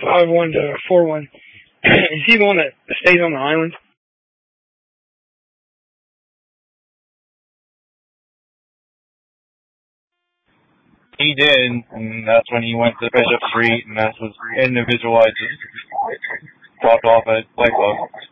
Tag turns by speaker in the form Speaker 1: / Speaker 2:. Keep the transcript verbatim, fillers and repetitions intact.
Speaker 1: five one to four one. Is he the one that stays on the island?
Speaker 2: He did, and that's when he went to Bishop Street, and that's his individual I just dropped off at Playbook.